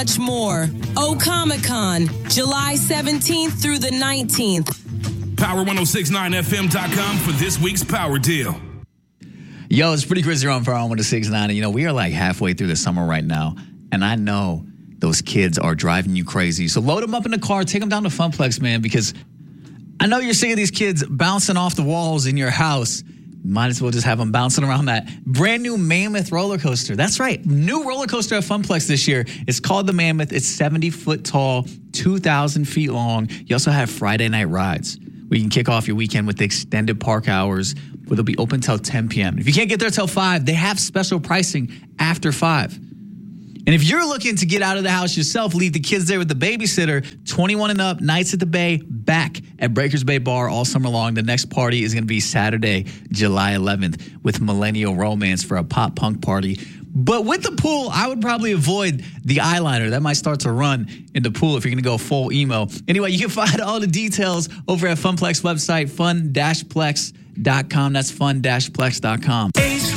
much more. Comic-Con, July 17th through the 19th. Power1069fm.com for this week's Power Deal. Yo, it's Pretty Chris here on Power 1069. And, we are like halfway through the summer right now. And I know those kids are driving you crazy. So load them up in the car, take them down to Funplex, man, because I know you're seeing these kids bouncing off the walls in your house. Might as well just have them bouncing around that brand new Mammoth roller coaster. That's right. New roller coaster at Funplex this year. It's called the Mammoth. It's 70 foot tall, 2,000 feet long. You also have Friday night rides where you can kick off your weekend with the extended park hours where they'll be open till 10 p.m. If you can't get there till 5, they have special pricing after 5. And if you're looking to get out of the house yourself, leave the kids there with the babysitter, 21 and up, nights at the Bay, back at Breakers Bay Bar all summer long. The next party is going to be Saturday, July 11th with Millennial Romance for a pop punk party. But with the pool, I would probably avoid the eyeliner. That might start to run in the pool if you're going to go full emo. Anyway, you can find all the details over at Funplex website, fun-plex.com. That's fun-plex.com.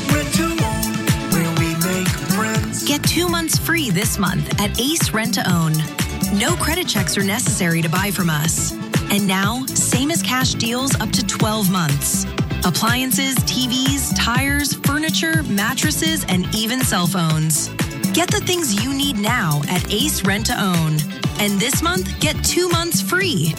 Get 2 months free this month at Ace Rent to Own. No credit checks are necessary to buy from us. And now, same as cash deals up to 12 months. Appliances, TVs, tires, furniture, mattresses, and even cell phones. Get the things you need now at Ace Rent to Own. And this month, get 2 months free.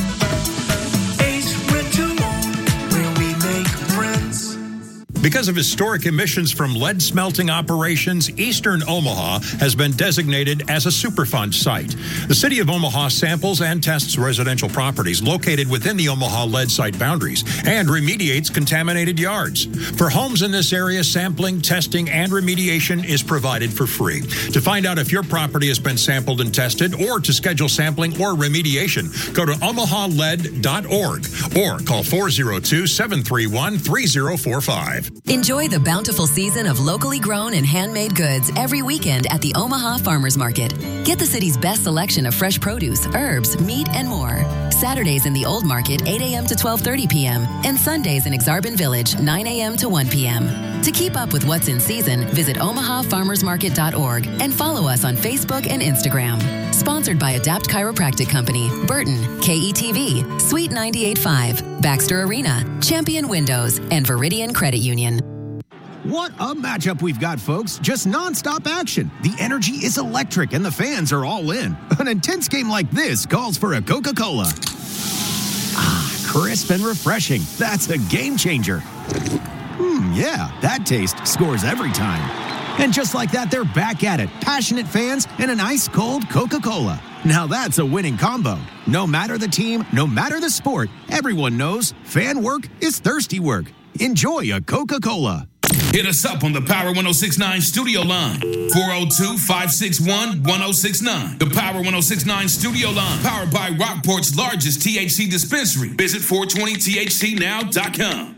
Because of historic emissions from lead smelting operations, Eastern Omaha has been designated as a Superfund site. The City of Omaha samples and tests residential properties located within the Omaha lead site boundaries and remediates contaminated yards. For homes in this area, sampling, testing, and remediation is provided for free. To find out if your property has been sampled and tested or to schedule sampling or remediation, go to omahalead.org or call 402-731-3045. Enjoy the bountiful season of locally grown and handmade goods every weekend at the Omaha Farmers Market. Get the city's best selection of fresh produce, herbs, meat, and more. Saturdays in the Old Market, 8 a.m. to 12:30 p.m. and Sundays in Exarban Village, 9 a.m. to 1 p.m. To keep up with what's in season, visit omahafarmersmarket.org and follow us on Facebook and Instagram. Sponsored by Adapt Chiropractic Company, Burton, KETV, Suite 98.5, Baxter Arena, Champion Windows, and Veridian Credit Union. What a matchup we've got, folks. Just nonstop action. The energy is electric and the fans are all in. An intense game like this calls for a Coca-Cola. Ah, crisp and refreshing. That's a game changer. Yeah, that taste scores every time. And just like that, they're back at it. Passionate fans and an ice-cold Coca-Cola. Now that's a winning combo. No matter the team, no matter the sport, everyone knows fan work is thirsty work. Enjoy a Coca-Cola. Hit us up on the Power 1069 studio line, 402-561-1069. The Power 1069 studio line, powered by Rockport's largest THC dispensary. Visit 420thcnow.com.